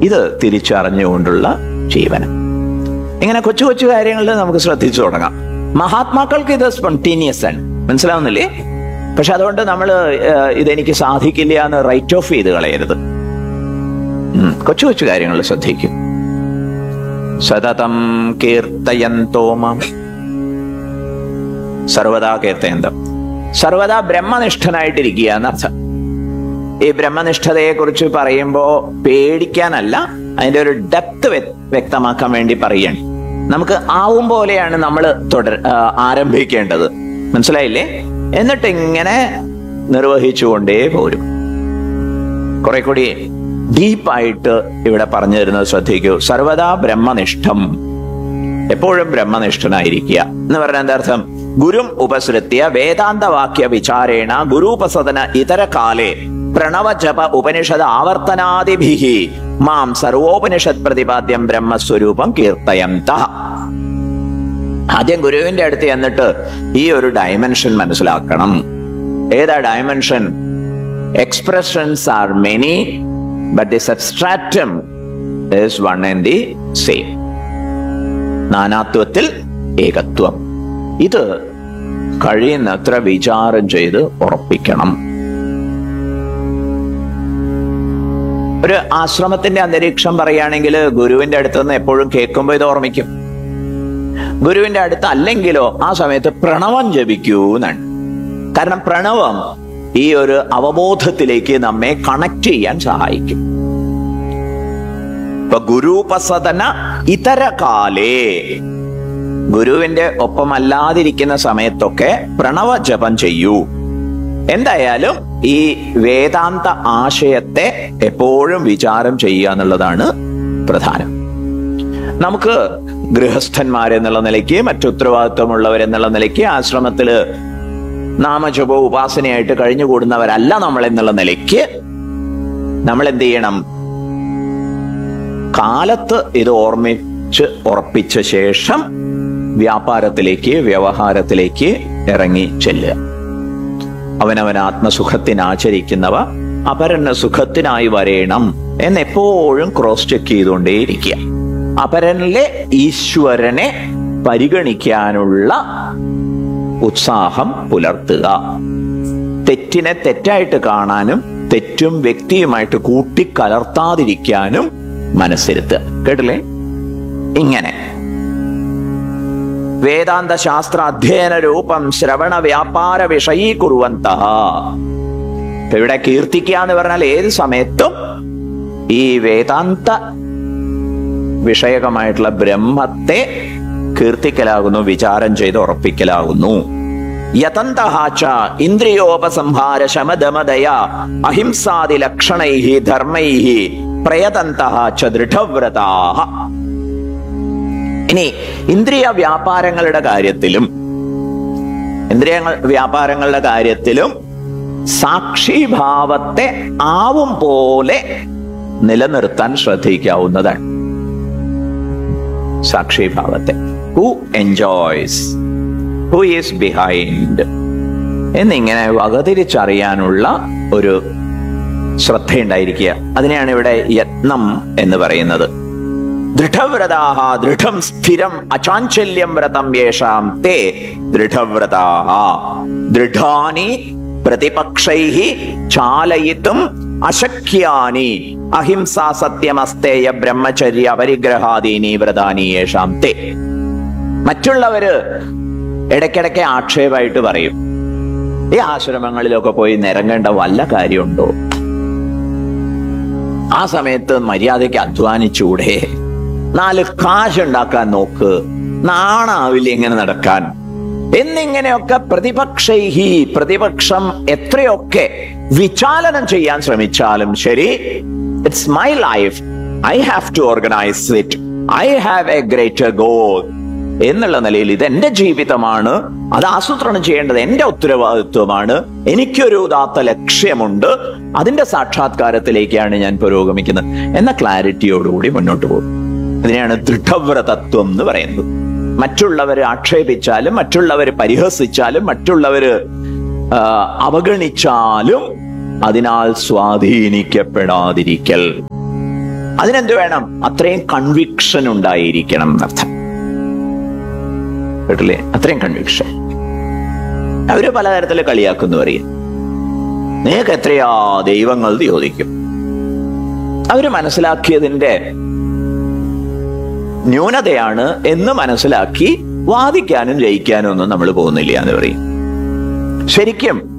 ഇത് തിരിച്ചറിഞ്ഞുകൊണ്ടുള്ള ജീവനം. ഇങ്ങനെ കൊച്ചു കൊച്ചു കാര്യങ്ങളിൽ നമുക്ക് ശ്രദ്ധിച്ചു തുടങ്ങാം. മഹാത്മാക്കൾക്ക് ഇത് സ്പോണ്ടേനിയസ് ആണ്, മനസ്സിലാവുന്നില്ലേ? പക്ഷെ അതുകൊണ്ട് നമ്മൾ ഇതെനിക്ക് സാധിക്കില്ല എന്ന് റൈറ്റ് ഓഫ് ചെയ്ത് കളയരുത്. കൊച്ചു കൊച്ചു കാര്യങ്ങൾ ശ്രദ്ധിക്കും. സതതം കീർത്തയന്തോ മാം, സർവദാ കീർത്തയന്തം, സർവദാ ബ്രഹ്മനിഷ്ഠനായിട്ടിരിക്കുക എന്നർത്ഥം. ഈ ബ്രഹ്മനിഷ്ഠതയെ കുറിച്ച് പറയുമ്പോ പേടിക്കാനല്ല, അതിന്റെ ഒരു ഡെപ്ത് വ്യക്തമാക്കാൻ വേണ്ടി പറയാണ്. നമുക്ക് ആവും പോലെയാണ് നമ്മൾ ആരംഭിക്കേണ്ടത്, മനസ്സിലായില്ലേ? എന്നിട്ട് ഇങ്ങനെ നിർവഹിച്ചുകൊണ്ടേ പോരും. കുറെ കൂടി ഡീപ്പായിട്ട് ഇവിടെ പറഞ്ഞു തരുന്നത് ശ്രദ്ധിക്കൂ. സർവദാ ബ്രഹ്മനിഷ്ഠം, എപ്പോഴും ബ്രഹ്മനിഷ്ഠനായിരിക്കുക എന്ന് പറഞ്ഞാൽ എന്താ അർത്ഥം? ഗുരും ഉപസൃത്യ വേദാന്തവാക്യ വിചാരേണ ഗുരുപസദന ഇതര കാലേ പ്രണവ ജപ ഉപനിഷദ് ആവർത്തനാദിഭിഹി മാം സർവോപനിഷത് പ്രതിപാദ്യം ബ്രഹ്മസ്വരൂപം കീർത്തയന്തഃ. ആദ്യം ഗുരുവിന്റെ അടുത്ത് എന്നിട്ട് ഈ ഒരു ഡയമെൻഷൻ മനസ്സിലാക്കണം. ഏതാ dimension? Expressions are many, but the substratum is one and the same. നാനാത്വത്തിൽ ഏകത്വം. ഇത് കഴിയുന്നത്ര വിചാരം ചെയ്ത് ഉറപ്പിക്കണം. ഒരു ആശ്രമത്തിന്റെ അന്തരീക്ഷം പറയുകയാണെങ്കിൽ ഗുരുവിന്റെ അടുത്ത് നിന്ന് എപ്പോഴും കേൾക്കുമ്പോൾ ഇത് ഓർമ്മിക്കും. ഗുരുവിന്റെ അടുത്ത് അല്ലെങ്കിലോ ആ സമയത്ത് പ്രണവം ജപിക്കൂ എന്നാണ്. കാരണം പ്രണവം ഈ ഒരു അവബോധത്തിലേക്ക് നമ്മെ കണക്ട് ചെയ്യാൻ സഹായിക്കും. ഇപ്പൊ ഗുരുപസദന ഇതര കാലേ, ഗുരുവിന്റെ ഒപ്പമല്ലാതിരിക്കുന്ന സമയത്തൊക്കെ പ്രണവ ജപം ചെയ്യൂ. എന്തായാലും ഈ വേദാന്ത ആശയത്തെ എപ്പോഴും വിചാരം ചെയ്യുക എന്നുള്ളതാണ് പ്രധാനം. നമുക്ക് ഗൃഹസ്ഥന്മാരെന്നുള്ള നിലയ്ക്ക്, മറ്റു ഉത്തരവാദിത്വമുള്ളവരെന്നുള്ള നിലയ്ക്ക്, ആശ്രമത്തില് നാമജപ ഉപാസനയായിട്ട് കഴിഞ്ഞുകൂടുന്നവരല്ല നമ്മൾ എന്നുള്ള നിലയ്ക്ക് നമ്മൾ എന്ത് ചെയ്യണം? കാലത്ത് ഇത് ഉറപ്പിച്ച ശേഷം വ്യാപാരത്തിലേക്ക്, വ്യവഹാരത്തിലേക്ക് ഇറങ്ങി ചെല്ലുക. അവനവൻ ആത്മസുഖത്തിനാചരിക്കുന്നവ അപരന് സുഖത്തിനായി വരേണം എന്നെപ്പോഴും ക്രോസ് ചെക്ക് ചെയ്തുകൊണ്ടേയിരിക്കുക. അപരനിലെ ഈശ്വരനെ പരിഗണിക്കാനുള്ള ഉത്സാഹം പുലർത്തുക. തെറ്റിനെ തെറ്റായിട്ട് കാണാനും തെറ്റും വ്യക്തിയുമായിട്ട് കൂട്ടിക്കലർത്താതിരിക്കാനും മനസ്സിരുത്തുക. കേട്ടില്ലേ? ഇങ്ങനെ വേദാന്ത ശാസ്ത്ര അധ്യയന രൂപം ശ്രവണ വ്യാപാര വിഷയീകുറുവന്തഃ. ഇവിടെ കീർത്തിക്കുക എന്ന് പറഞ്ഞാൽ ഏത് സമയത്തും ഈ വേദാന്ത വിഷയകമായിട്ടുള്ള ബ്രഹ്മത്തെ കീർത്തിക്കലാകുന്നു, വിചാരം ചെയ്ത് ഉറപ്പിക്കലാകുന്നു. യതന്തഃ ച ഇന്ദ്രിയോപസംഹാര ശമദമദയ അഹിംസാദി ലക്ഷണൈഹി ധർമ്മൈഹി പ്രയതന്തഃ ച ദൃഢവ്രതാഃ. ഇനി ഇന്ദ്രിയ വ്യാപാരങ്ങളുടെ കാര്യത്തിലും സാക്ഷിഭാവത്തെ ആവും പോലെ നിലനിർത്താൻ ശ്രദ്ധിക്കാവുന്നതാണ്. സാക്ഷിഭാവത്തെ, who enjoys, who is behind എന്നിങ്ങനെ വകതിരിച്ചറിയാനുള്ള ഒരു ശ്രദ്ധയുണ്ടായിരിക്കുക. അതിനെയാണ് ഇവിടെ യത്നം എന്ന് പറയുന്നത്. ദൃഢവ്രതാഃ ദൃഢം സ്ഥിരം അചാഞ്ചല്യം വ്രതം യേഷാം തേ ദൃഢവ്രതാഃ. ദൃഢാനി പ്രതിപക്ഷൈഃ ചാലയിതും അശക്യാനി അഹിംസാ സത്യമസ്തേയ ബ്രഹ്മചര്യ പരിഗ്രഹാദീനി വ്രതാനി യേഷാം തേ. മറ്റുള്ളവര് ഇടയ്ക്കിടയ്ക്ക് ആക്ഷേപമായിട്ട് പറയും, ഈ ആശ്രമങ്ങളിലൊക്കെ പോയി നിരങ്ങേണ്ട വല്ല കാര്യമുണ്ടോ? ആ സമയത്ത് മര്യാദയ്ക്ക് അധ്വാനിച്ചൂടെ? 4 കാശുണ്ടാക്കാൻ നോക്ക്, നാണാവില്ല ഇങ്ങനെ നടക്കാൻ എന്നിങ്ങനെയൊക്കെ പ്രതിപക്ഷം എത്രയൊക്കെ വിചാലനം ചെയ്യാൻ ശ്രമിച്ചാലും ശരി, it's my life, I have to organise it, I have A greater goal എന്നുള്ള നിലയിൽ ഇത് എന്റെ ജീവിതമാണ്, അത് ആസൂത്രണം ചെയ്യേണ്ടത് എന്റെ ഉത്തരവാദിത്വമാണ്, എനിക്കൊരു ഉദാത്ത ലക്ഷ്യമുണ്ട്, അതിന്റെ സാക്ഷാത്കാരത്തിലേക്കാണ് ഞാൻ പുരോഗമിക്കുന്നത് എന്ന ക്ലാരിറ്റിയോടുകൂടി മുന്നോട്ട് പോകും. ഇതിനെയാണ് ദൃഢവ്രതത്വം എന്ന് പറയുന്നത്. മറ്റുള്ളവർ ആക്ഷേപിച്ചാലും, മറ്റുള്ളവർ പരിഹസിച്ചാലും, മറ്റുള്ളവർ അവഗണിച്ചാലും അതിനാൽ സ്വാധീനിക്കപ്പെടാതിരിക്കൽ. അതിനെന്ത് വേണം? അത്രയും കൺവിക്ഷൻ ഉണ്ടായിരിക്കണം എന്നർത്ഥം. കേട്ടില്ലേ? അത്രയും കൺവിക്ഷൻ. അവര് പലതരത്തില് കളിയാക്കുന്നു പറയും, നിങ്ങൾക്ക് എത്രയാ ദൈവങ്ങൾ ചോദിക്കും. അവര് മനസ്സിലാക്കിയതിന്റെ ന്യൂനതയാണ് എന്ന് മനസ്സിലാക്കി വാദിക്കാനും ജയിക്കാനും ഒന്നും നമ്മൾ പോകുന്നില്ല എന്ന് പറയും. ശരിക്കും